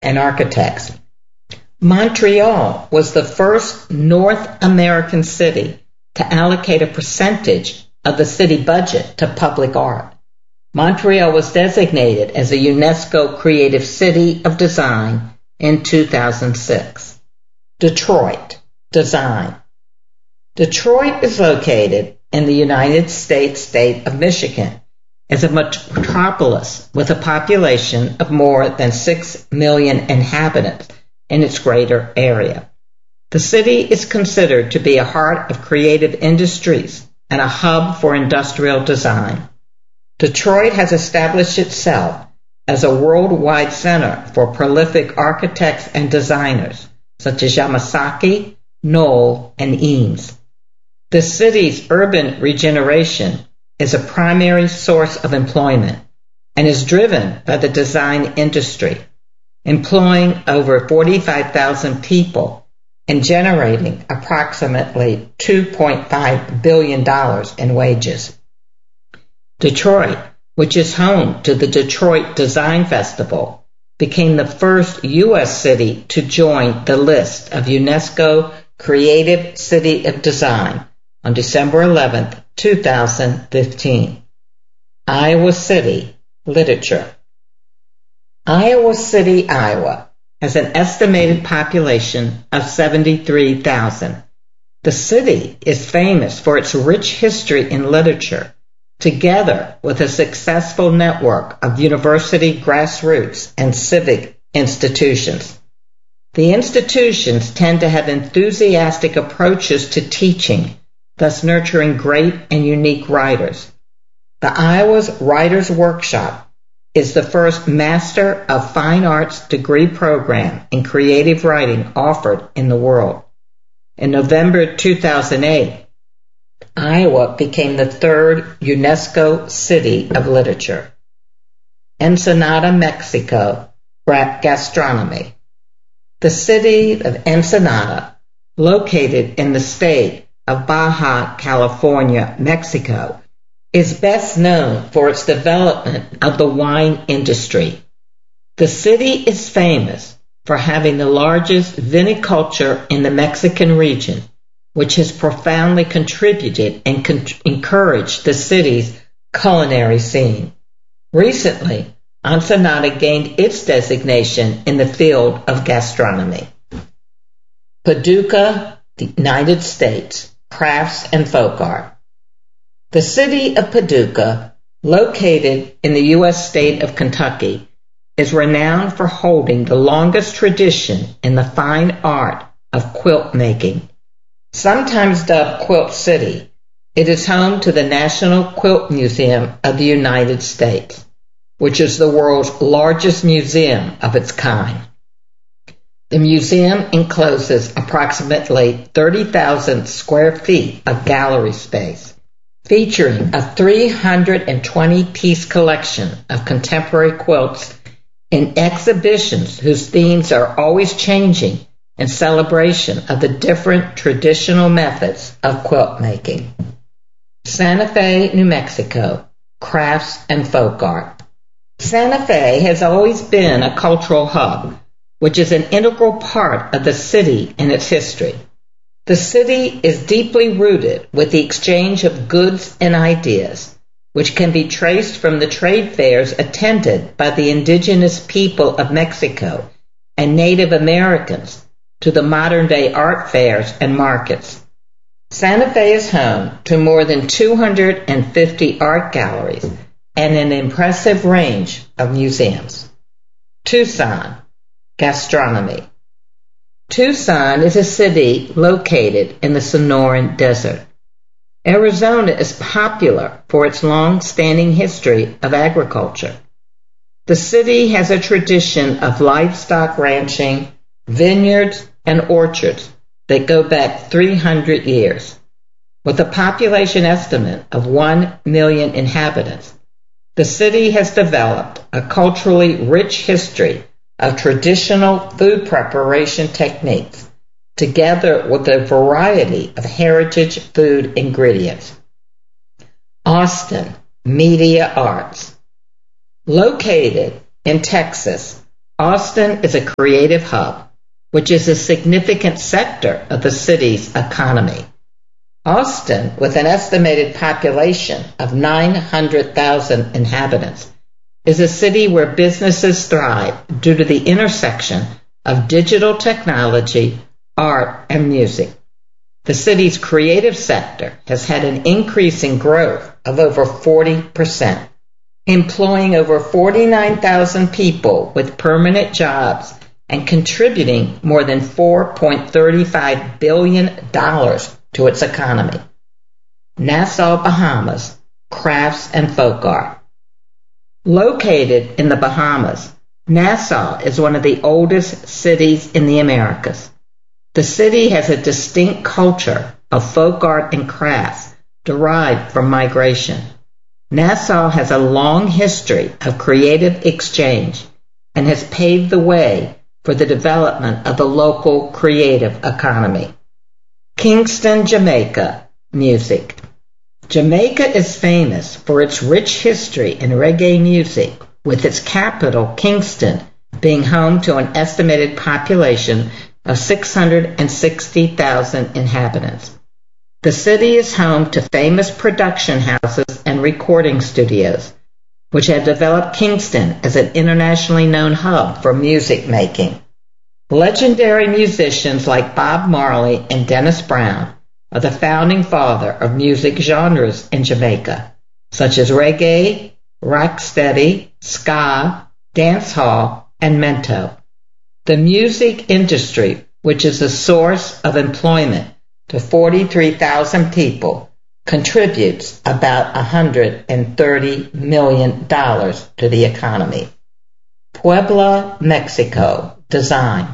and architects. Montreal was the first North American city to allocate a percentage of the city budget to public art. Montreal was designated as a UNESCO Creative City of Design in 2006. Detroit, design. Detroit is located in the United States state of Michigan as a metropolis with a population of more than 6 million inhabitants in its greater area. The city is considered to be a heart of creative industries and a hub for industrial design. Detroit has established itself as a worldwide center for prolific architects and designers such as Yamasaki, Knoll, and Eames. The city's urban regeneration is a primary source of employment and is driven by the design industry, employing over 45,000 people and generating approximately $2.5 billion in wages. Detroit, which is home to the Detroit Design Festival, became the first U.S. city to join the list of UNESCO Creative City of Design on December 11, 2015. Iowa City, literature. Iowa City, Iowa, has an estimated population of 73,000. The city is famous for its rich history in literature, together with a successful network of university grassroots and civic institutions. The institutions tend to have enthusiastic approaches to teaching, thus nurturing great and unique writers. The Iowa's Writers' Workshop is the first Master of Fine Arts degree program in creative writing offered in the world. In November 2008, Iowa became the third UNESCO City of Literature. Ensenada, Mexico, gastronomy. The city of Ensenada, located in the state of Baja California, Mexico, is best known for its development of the wine industry. The city is famous for having the largest viniculture in the Mexican region, which has profoundly contributed and encouraged the city's culinary scene. Recently, Ensenada gained its designation in the field of gastronomy. Paducah, the United States, crafts and folk art. The city of Paducah, located in the U.S. state of Kentucky, is renowned for holding the longest tradition in the fine art of quilt making. Sometimes dubbed Quilt City, it is home to the National Quilt Museum of the United States, which is the world's largest museum of its kind. The museum encloses approximately 30,000 square feet of gallery space, featuring a 320-piece collection of contemporary quilts in exhibitions whose themes are always changing in celebration of the different traditional methods of quilt making. Santa Fe, New Mexico, crafts and folk art. Santa Fe has always been a cultural hub, which is an integral part of the city and its history. The city is deeply rooted with the exchange of goods and ideas, which can be traced from the trade fairs attended by the indigenous people of Mexico and Native Americans to the modern-day art fairs and markets. Santa Fe is home to more than 250 art galleries and an impressive range of museums. Tucson, gastronomy. Tucson is a city located in the Sonoran Desert. Arizona is popular for its long-standing history of agriculture. The city has a tradition of livestock ranching, vineyards, and orchards that go back 300 years. With a population estimate of 1 million inhabitants, the city has developed a culturally rich history of traditional food preparation techniques, together with a variety of heritage food ingredients. Austin, media arts. Located in Texas, Austin is a creative hub, which is a significant sector of the city's economy. Austin, with an estimated population of 900,000 inhabitants, is a city where businesses thrive due to the intersection of digital technology, art, and music. The city's creative sector has had an increase in growth of over 40%, employing over 49,000 people with permanent jobs and contributing more than $4.35 billion to its economy. Nassau, Bahamas, crafts and folk art. Located in the Bahamas, Nassau is one of the oldest cities in the Americas. The city has a distinct culture of folk art and crafts derived from migration. Nassau has a long history of creative exchange and has paved the way for the development of the local creative economy. Kingston, Jamaica, music. Jamaica is famous for its rich history in reggae music, with its capital, Kingston, being home to an estimated population of 660,000 inhabitants. The city is home to famous production houses and recording studios, which have developed Kingston as an internationally known hub for music making. Legendary musicians like Bob Marley and Dennis Brown are the founding father of music genres in Jamaica, such as reggae, rocksteady, ska, dancehall, and mento. The music industry, which is a source of employment to 43,000 people, contributes about $130 million to the economy. Puebla, Mexico, design.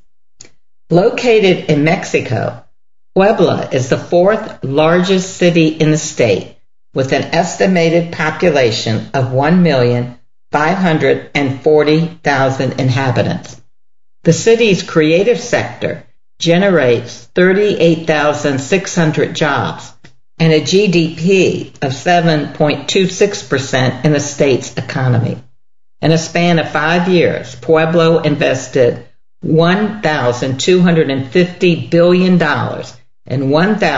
Located in Mexico, Puebla is the fourth largest city in the state, with an estimated population of 1,540,000 inhabitants. The city's creative sector generates 38,600 jobs and a GDP of 7.26% in the state's economy. In a span of 5 years, Pueblo invested $1,250 billion in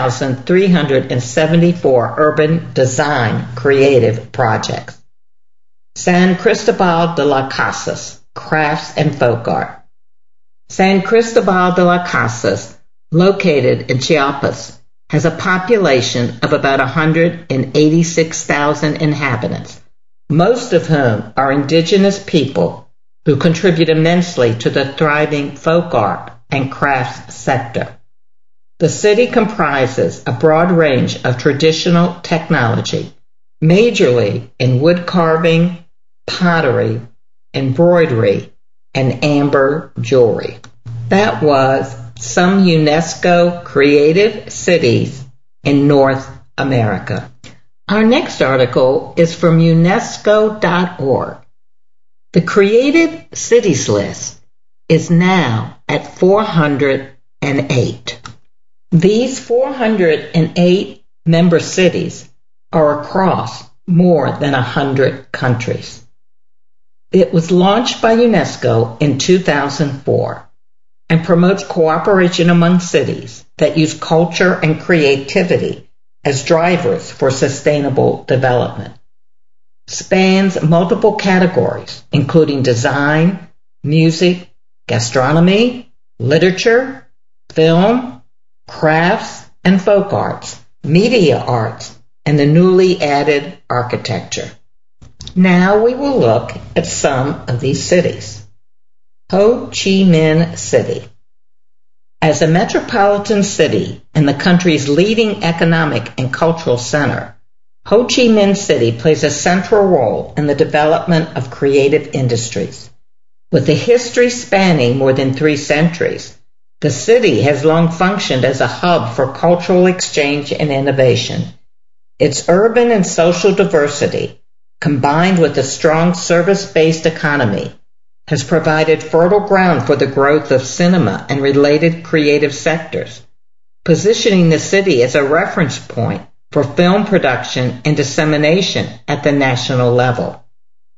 1,374 urban design creative projects. San Cristobal de las Casas, crafts and folk art. San Cristobal de las Casas, located in Chiapas, has a population of about 186,000 inhabitants, most of whom are indigenous people who contribute immensely to the thriving folk art and crafts sector. The city comprises a broad range of traditional technology, majorly in wood carving, pottery, embroidery, and amber jewelry. That was some UNESCO creative cities in North America. Our next article is from UNESCO.org. The Creative Cities list is now at 408. These 408 member cities are across more than 100 countries. It was launched by UNESCO in 2004 and promotes cooperation among cities that use culture and creativity as drivers for sustainable development. Spans multiple categories, including design, music, gastronomy, literature, film, crafts and folk arts, media arts, and the newly added architecture. Now we will look at some of these cities. Ho Chi Minh City. As a metropolitan city and the country's leading economic and cultural center, Ho Chi Minh City plays a central role in the development of creative industries. With a history spanning more than 3 centuries, the city has long functioned as a hub for cultural exchange and innovation. Its urban and social diversity, combined with a strong service-based economy, has provided fertile ground for the growth of cinema and related creative sectors, positioning the city as a reference point for film production and dissemination at the national level.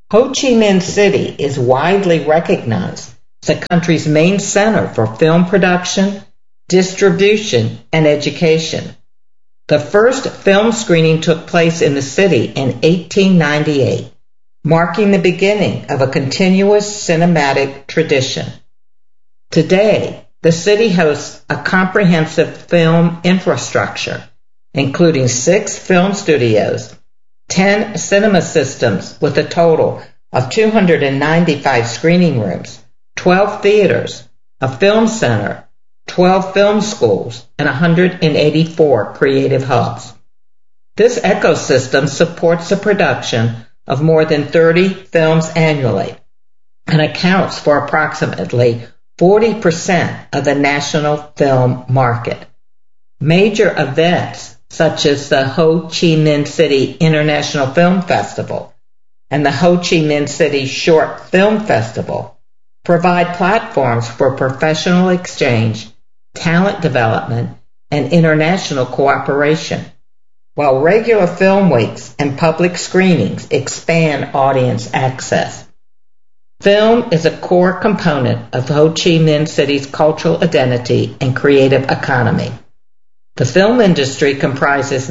Ho Chi Minh City is widely recognized as the country's main center for film production, distribution, and education. The first film screening took place in the city in 1898, marking the beginning of a continuous cinematic tradition. Today, the city hosts a comprehensive film infrastructure, including 6 film studios, 10 cinema systems with a total of 295 screening rooms, 12 theaters, a film center, 12 film schools, and 184 creative hubs. This ecosystem supports the production of more than 30 films annually and accounts for approximately 40% of the national film market. Major events such as the Ho Chi Minh City International Film Festival and the Ho Chi Minh City Short Film Festival provide platforms for professional exchange, talent development, and international cooperation, while regular film weeks and public screenings expand audience access. Film is a core component of Ho Chi Minh City's cultural identity and creative economy. The film industry comprises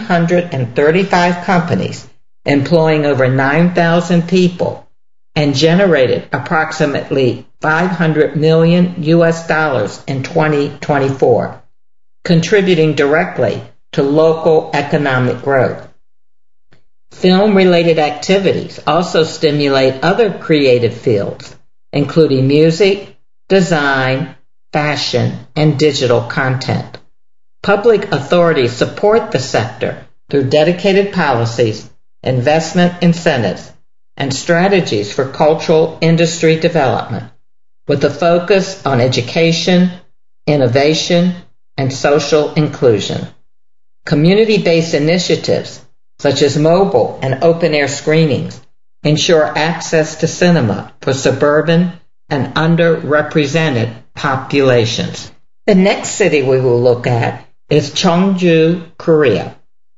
935 companies employing over 9,000 people and generated approximately $500 million in 2024, contributing directly to local economic growth. Film-related activities also stimulate other creative fields, including music, design, fashion, and digital content. Public authorities support the sector through dedicated policies, investment incentives, and strategies for cultural industry development, with a focus on education, innovation, and social inclusion. Community-based initiatives, such as mobile and open-air screenings, ensure access to cinema for suburban and underrepresented populations. The next city we will look at is Cheongju, Korea.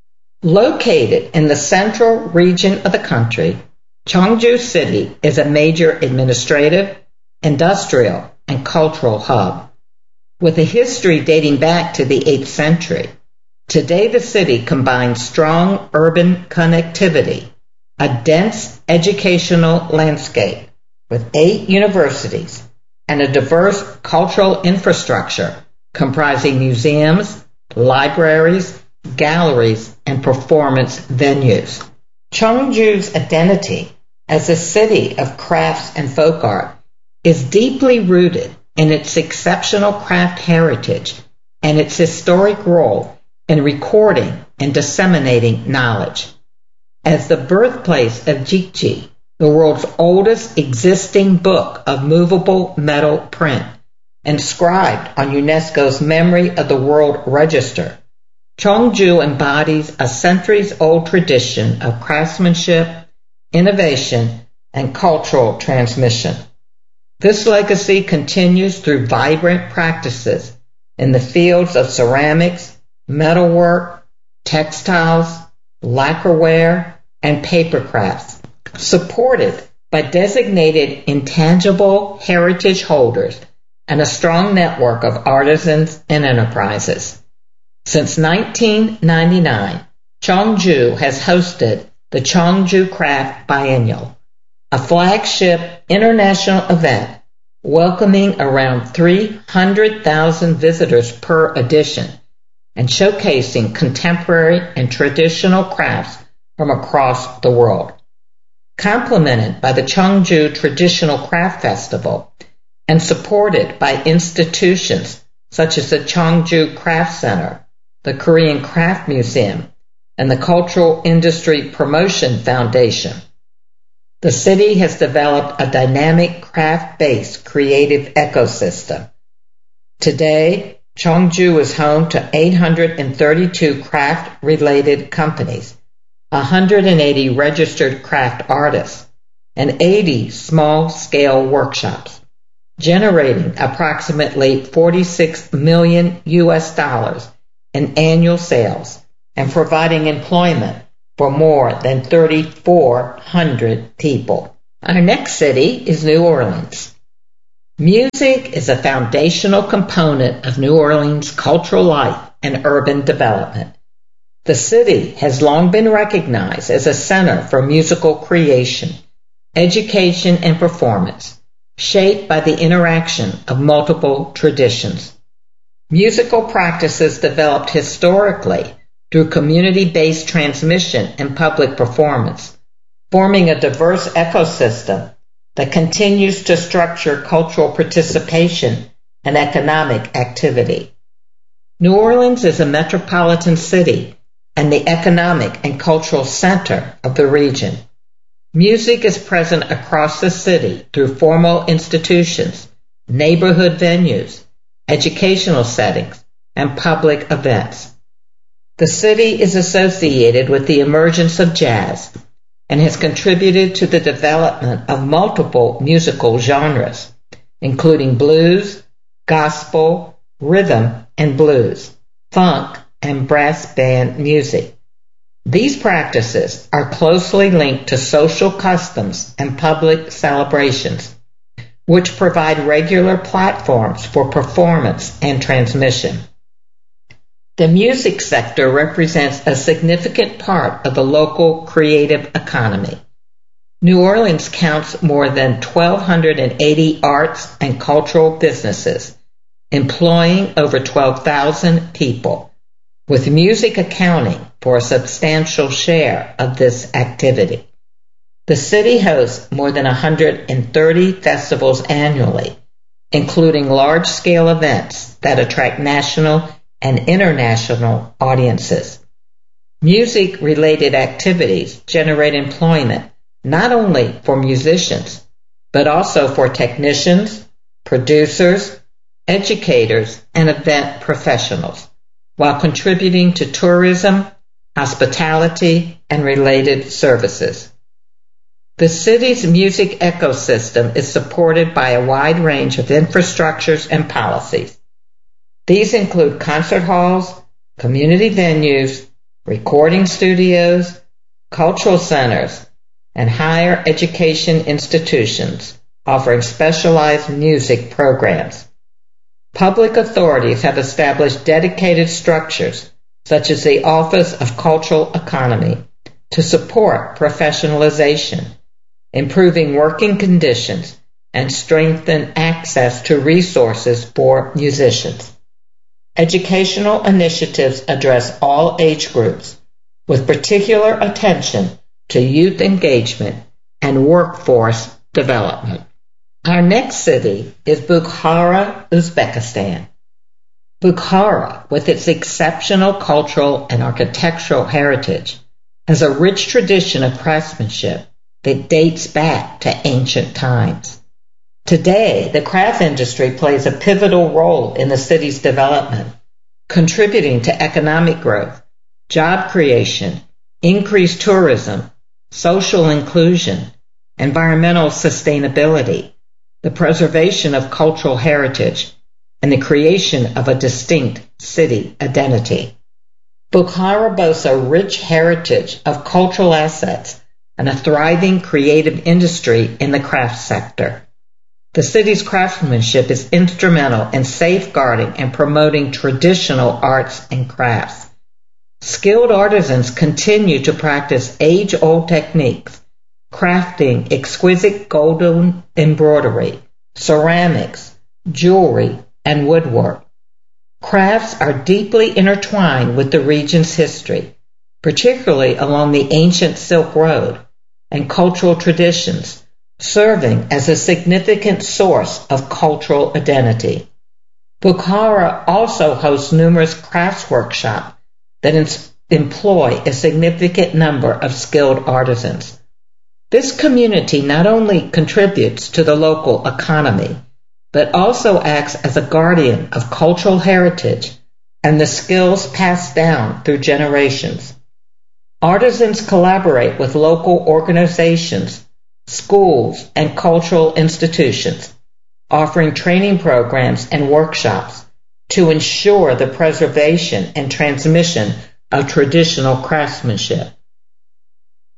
Located in the central region of the country, Cheongju City is a major administrative, industrial, and cultural hub. With a history dating back to the 8th century, today the city combines strong urban connectivity, a dense educational landscape with 8 universities, and a diverse cultural infrastructure comprising museums, libraries, galleries, and performance venues. Cheongju's identity as a city of crafts and folk art is deeply rooted in its exceptional craft heritage and its historic role in recording and disseminating knowledge. As the birthplace of Jikji, the world's oldest existing book of movable metal print, inscribed on UNESCO's Memory of the World Register, Cheongju embodies a centuries-old tradition of craftsmanship, innovation, and cultural transmission. This legacy continues through vibrant practices in the fields of ceramics, metalwork, textiles, lacquerware, and paper crafts, supported by designated intangible heritage holders and a strong network of artisans and enterprises. Since 1999, Cheongju has hosted the Cheongju Craft Biennial, a flagship international event welcoming around 300,000 visitors per edition and showcasing contemporary and traditional crafts from across the world. Complemented by the Cheongju Traditional Craft Festival and supported by institutions such as the Cheongju Craft Center, the Korean Craft Museum, and the Cultural Industry Promotion Foundation, the city has developed a dynamic craft-based creative ecosystem. Today, Cheongju is home to 832 craft-related companies, 180 registered craft artists, and 80 small-scale workshops, generating approximately $46 million in annual sales and providing employment for more than 3,400 people. Our next city is New Orleans. Music is a foundational component of New Orleans' cultural life and urban development. The city has long been recognized as a center for musical creation, education, and performance, shaped by the interaction of multiple traditions. Musical practices developed historically through community-based transmission and public performance, forming a diverse ecosystem that continues to structure cultural participation and economic activity. New Orleans is a metropolitan city and the economic and cultural center of the region. Music is present across the city through formal institutions, neighborhood venues, educational settings, and public events. The city is associated with the emergence of jazz and has contributed to the development of multiple musical genres, including blues, gospel, rhythm and blues, funk, and brass band music. These practices are closely linked to social customs and public celebrations, which provide regular platforms for performance and transmission. The music sector represents a significant part of the local creative economy. New Orleans counts more than 1,280 arts and cultural businesses, employing over 12,000 people, with music accounting for a substantial share of this activity. The city hosts more than 130 festivals annually, including large-scale events that attract national and international audiences. Music-related activities generate employment not only for musicians, but also for technicians, producers, educators, and event professionals, while contributing to tourism, hospitality, and related services. The city's music ecosystem is supported by a wide range of infrastructures and policies. These include concert halls, community venues, recording studios, cultural centers, and higher education institutions offering specialized music programs. Public authorities have established dedicated structures, such as the Office of Cultural Economy, to support professionalization, improving working conditions, and strengthen access to resources for musicians. Educational initiatives address all age groups, with particular attention to youth engagement and workforce development. Our next city is Bukhara, Uzbekistan. Bukhara, with its exceptional cultural and architectural heritage, has a rich tradition of craftsmanship that dates back to ancient times. Today, the craft industry plays a pivotal role in the city's development, contributing to economic growth, job creation, increased tourism, social inclusion, environmental sustainability, the preservation of cultural heritage, and the creation of a distinct city identity. Bukhara boasts a rich heritage of cultural assets and a thriving creative industry in the craft sector. The city's craftsmanship is instrumental in safeguarding and promoting traditional arts and crafts. Skilled artisans continue to practice age-old techniques, crafting exquisite golden embroidery, ceramics, jewelry, and woodwork. Crafts are deeply intertwined with the region's history, particularly along the ancient Silk Road, and cultural traditions, serving as a significant source of cultural identity. Bukhara also hosts numerous crafts workshops that employ a significant number of skilled artisans. This community not only contributes to the local economy, but also acts as a guardian of cultural heritage and the skills passed down through generations. Artisans collaborate with local organizations, schools, and cultural institutions, offering training programs and workshops to ensure the preservation and transmission of traditional craftsmanship.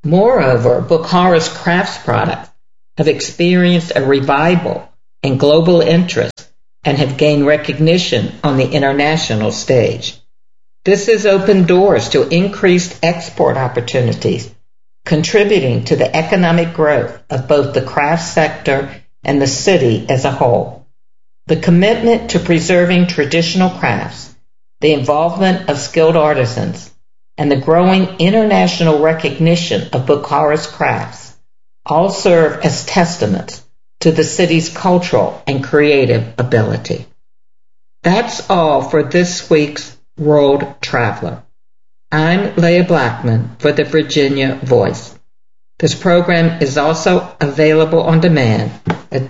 Moreover, Bukhara's crafts products have experienced a revival in global interest and have gained recognition on the international stage. This has opened doors to increased export opportunities, contributing to the economic growth of both the crafts sector and the city as a whole. The commitment to preserving traditional crafts, the involvement of skilled artisans, and the growing international recognition of Bukhara's crafts all serve as testaments to the city's cultural and creative ability. That's all for this week's World Traveler. I'm Leah Blackman for the Virginia Voice. This program is also available on demand at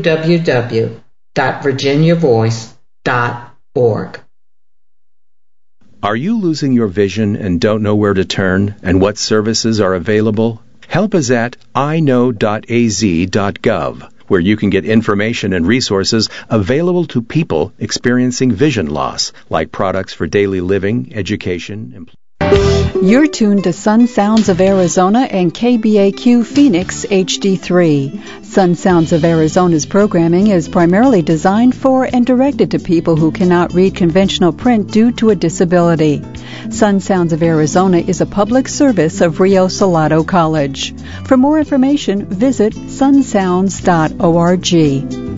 www.virginiavoice.org. Are you losing your vision and don't know where to turn and what services are available? Help is at iknow.az.gov, where you can get information and resources available to people experiencing vision loss, like products for daily living, education, You're tuned to Sun Sounds of Arizona and KBAQ Phoenix HD3. Sun Sounds of Arizona's programming is primarily designed for and directed to people who cannot read conventional print due to a disability. Sun Sounds of Arizona is a public service of Rio Salado College. For more information, visit sunsounds.org.